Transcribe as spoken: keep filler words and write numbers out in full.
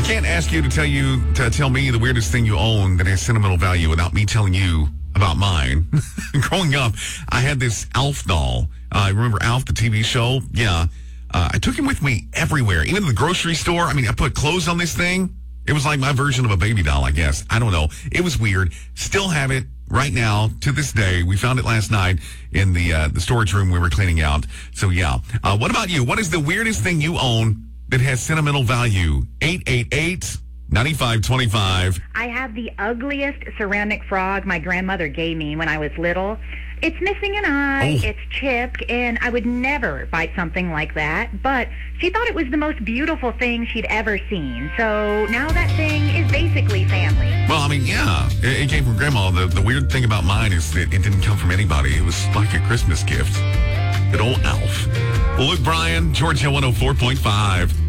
can't ask you to tell you to tell me the weirdest thing you own that has sentimental value without me telling you about mine. Growing up, I had this Alf doll. Uh, remember Alf, the T V show? Yeah. Uh, I took him with me everywhere, even to the grocery store. I mean, I put clothes on this thing. It was like my version of a baby doll, I guess. I don't know. It was weird. Still have it right now to this day. We found it last night in the uh, the storage room we were cleaning out. So, yeah. Uh, what about you? What is the weirdest thing you own that has sentimental value? eight eight eight, nine five two five. I have the ugliest ceramic frog my grandmother gave me when I was little. It's missing an eye, Oh. it's chipped, and I would never buy something like that. But she thought it was the most beautiful thing she'd ever seen. So now that thing is basically family. Well, I mean, yeah, it, it came from Grandma. The, the weird thing about mine is that it didn't come from anybody. It was like a Christmas gift. Good old Alf. Well, Luke Bryan, Georgia one oh four point five.